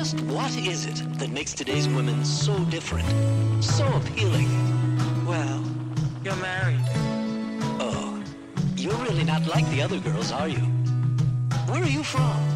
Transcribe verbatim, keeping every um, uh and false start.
Just what is it that makes today's women so different, so appealing? Well, you're married. Oh, you're really not like the other girls, are you? Where are you from?